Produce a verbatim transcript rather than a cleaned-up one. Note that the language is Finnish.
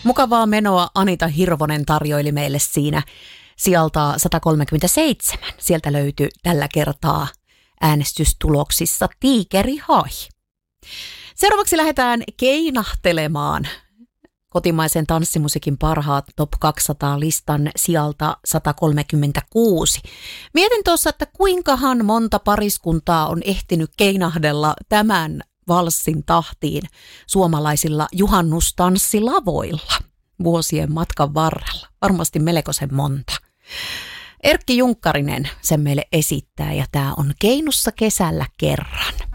Mukavaa menoa Anita Hirvonen tarjoili meille siinä sieltä sata kolmekymmentäseitsemän. Sieltä löytyi tällä kertaa äänestystuloksissa Tiikeri Hai. Seuraavaksi lähdetään keinahtelemaan kotimaisen tanssimusiikin parhaat top kaksisataa listan sieltä sata kolmekymmentäkuusi. Mietin tuossa, että kuinkahan monta pariskuntaa on ehtinyt keinahdella tämän valssin tahtiin suomalaisilla juhannustanssilavoilla vuosien matkan varrella. Varmasti melkoisen monta. Erkki Junkkarinen sen meille esittää ja tämä on Keinussa kesällä kerran.